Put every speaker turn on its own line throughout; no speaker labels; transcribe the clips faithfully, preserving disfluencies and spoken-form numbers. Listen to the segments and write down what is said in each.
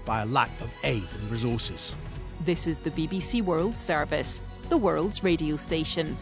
by a lack of aid and resources.
This is the B B C World Service, the world's radio station.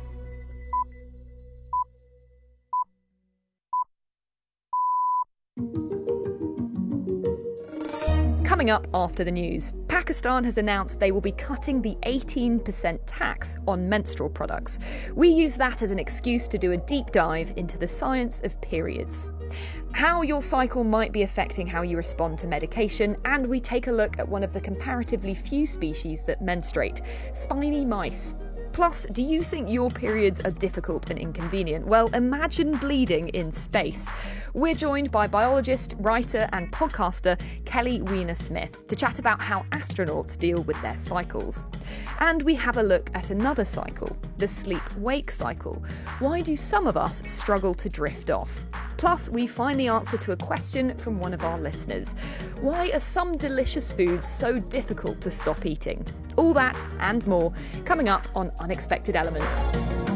Coming up after the news, Pakistan has announced they will be cutting the eighteen percent tax on menstrual products. We use that as an excuse to do a deep dive into the science of periods, how your cycle might be affecting how you respond to medication, and we take a look at one of the comparatively few species that menstruate, spiny mice. Plus, do you think your periods are difficult and inconvenient? Well, imagine bleeding in space. We're joined by biologist, writer and podcaster Kelly Weiner-Smith to chat about how astronauts deal with their cycles. And we have a look at another cycle, the sleep-wake cycle. Why do some of us struggle to drift off? Plus, we find the answer to a question from one of our listeners. Why are some delicious foods so difficult to stop eating? All that and more coming up on Unexpected Elements.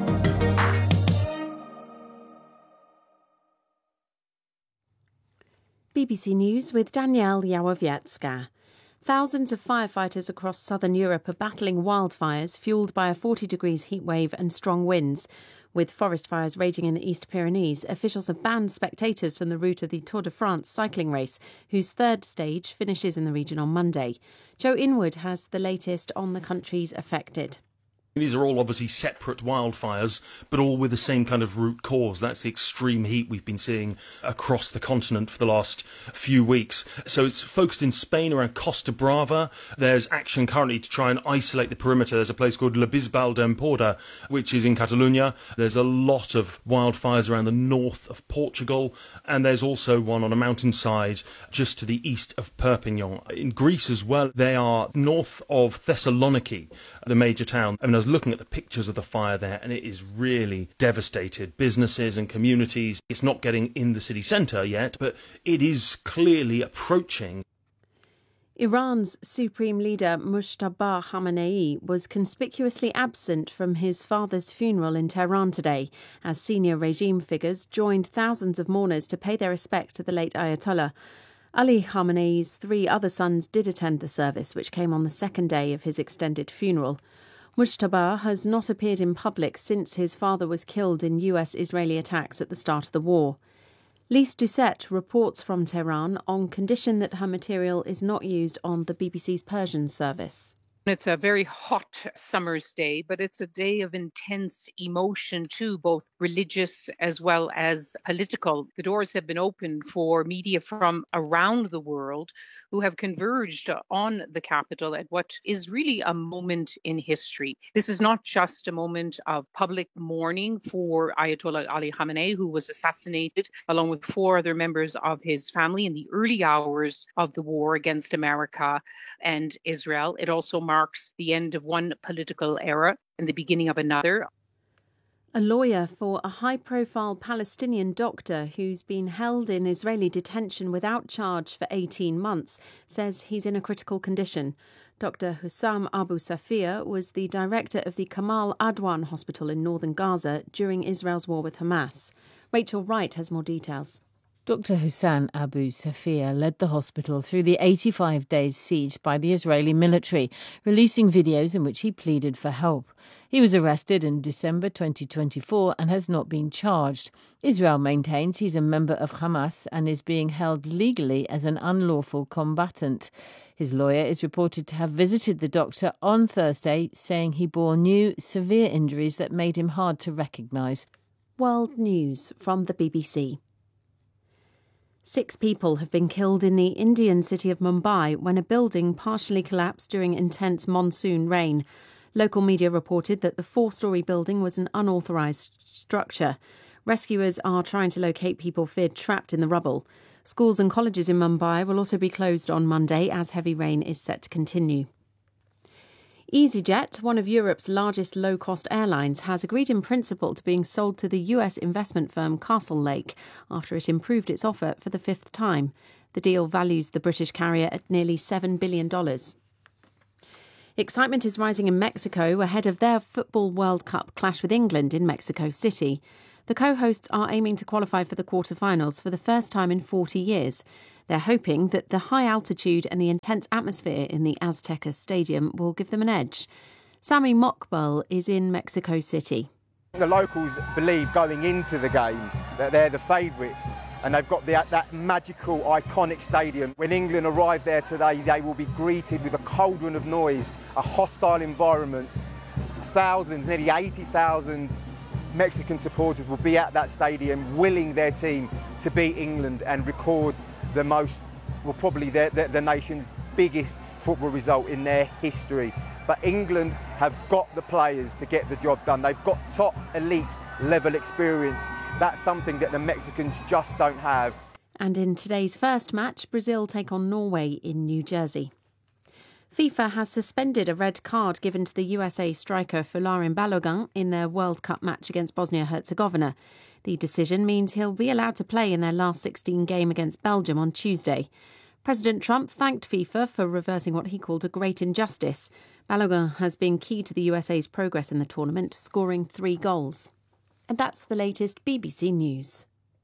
B B C News with Danielle Yałowiecka. Thousands of firefighters across southern Europe are battling wildfires fuelled by a forty degrees heatwave and strong winds. With forest fires raging in the East Pyrenees, officials have banned spectators from the route of the Tour de France cycling race, whose third stage finishes in the region on Monday. Joe Inwood has the latest on the countries affected.
These are all obviously separate wildfires, but all with the same kind of root cause. That's the extreme heat we've been seeing across the continent for the last few weeks. So it's focused in Spain around Costa Brava. There's action currently to try and isolate the perimeter. There's a place called La Bisbal d'Empordà, which is in Catalonia. There's a lot of wildfires around the north of Portugal. And there's also one on a mountainside just to the east of Perpignan. In Greece as well, they are north of Thessaloniki, the major town. I mean, I was looking at the pictures of the fire there, and it is really devastated businesses and communities. It's not getting in the city centre yet, but it is clearly approaching.
Iran's supreme leader Mujtaba Khamenei was conspicuously absent from his father's funeral in Tehran today, as senior regime figures joined thousands of mourners to pay their respects to the late Ayatollah. Ali Khamenei's three other sons did attend the service, which came on the second day of his extended funeral. Mujtaba has not appeared in public since his father was killed in U S-Israeli attacks at the start of the war. Lise Doucette reports from Tehran on condition that her material is not used on the B B C's Persian service.
It's a very hot summer's day, but it's a day of intense emotion too, both religious as well as political. The doors have been opened for media from around the world who have converged on the capital at what is really a moment in history. This is not just a moment of public mourning for Ayatollah Ali Khamenei, who was assassinated along with four other members of his family in the early hours of the war against America and Israel. It also marks the end of one political era and the beginning of another.
A lawyer for a high-profile Palestinian doctor who's been held in Israeli detention without charge for eighteen months says he's in a critical condition. Doctor Hussam Abu Safia was the director of the Kamal Adwan Hospital in northern Gaza during Israel's war with Hamas. Rachel Wright has more details.
Doctor Hussam Abu Safia led the hospital through the eighty-five days siege by the Israeli military, releasing videos in which he pleaded for help. He was arrested in December twenty twenty-four and has not been charged. Israel maintains he's a member of Hamas and is being held legally as an unlawful combatant. His lawyer is reported to have visited the doctor on Thursday, saying he bore new, severe injuries that made him hard to recognise.
World News from the B B C. Six people have been killed in the Indian city of Mumbai when a building partially collapsed during intense monsoon rain. Local media reported that the four-storey building was an unauthorised structure. Rescuers are trying to locate people feared trapped in the rubble. Schools and colleges in Mumbai will also be closed on Monday as heavy rain is set to continue. EasyJet, one of Europe's largest low-cost airlines, has agreed in principle to being sold to the U S investment firm Castlelake after it improved its offer for the fifth time. The deal values the British carrier at nearly seven billion dollars. Excitement is rising in Mexico ahead of their Football World Cup clash with England in Mexico City. The co-hosts are aiming to qualify for the quarter-finals for the first time in forty years. They're hoping that the high altitude and the intense atmosphere in the Azteca Stadium will give them an edge. Sami Mokbel is in Mexico City.
The locals believe going into the game that they're the favourites, and they've got the, that magical, iconic stadium. When England arrive there today, they will be greeted with a cauldron of noise, a hostile environment. Thousands, nearly eighty thousand Mexican supporters will be at that stadium willing their team to beat England and record the most, well, probably the, the, the nation's biggest football result in their history. But England have got the players to get the job done. They've got top elite level experience. That's something that the Mexicans just don't have.
And in today's first match, Brazil take on Norway in New Jersey. FIFA has suspended a red card given to the U S A striker Folarin Balogun in their World Cup match against Bosnia-Herzegovina. The decision means he'll be allowed to play in their last sixteen game against Belgium on Tuesday. President Trump thanked FIFA for reversing what he called a great injustice. Balogun has been key to the U S A's progress in the tournament, scoring three goals. And that's the latest B B C News.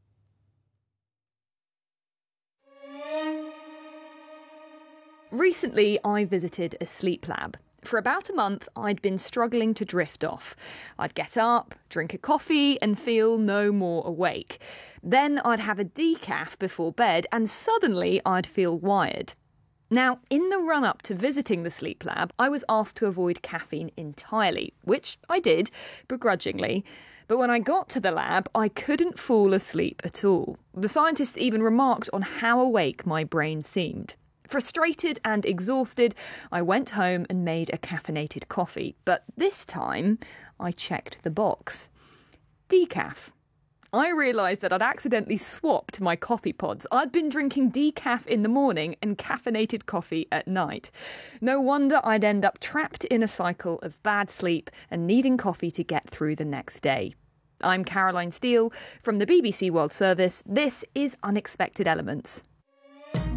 Recently, I visited a sleep lab. For about a month, I'd been struggling to drift off. I'd get up, drink a coffee, and feel no more awake. Then I'd have a decaf before bed, and suddenly I'd feel wired. Now, in the run-up to visiting the sleep lab, I was asked to avoid caffeine entirely, which I did, begrudgingly. But when I got to the lab, I couldn't fall asleep at all. The scientists even remarked on how awake my brain seemed. Frustrated and exhausted, I went home and made a caffeinated coffee. But this time, I checked the box. Decaf. I realised that I'd accidentally swapped my coffee pods. I'd been drinking decaf in the morning and caffeinated coffee at night. No wonder I'd end up trapped in a cycle of bad sleep and needing coffee to get through the next day. I'm Caroline Steele from the B B C World Service. This is Unexpected Elements.